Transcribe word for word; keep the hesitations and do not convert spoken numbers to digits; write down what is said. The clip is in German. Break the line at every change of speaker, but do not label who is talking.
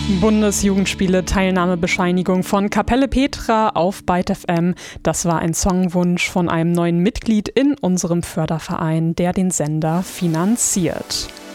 Bundesjugendspiele-Teilnahmebescheinigung von Kapelle Petra auf Byte F M. Das war ein Songwunsch von einem neuen Mitglied in unserem Förderverein, der den Sender finanziert.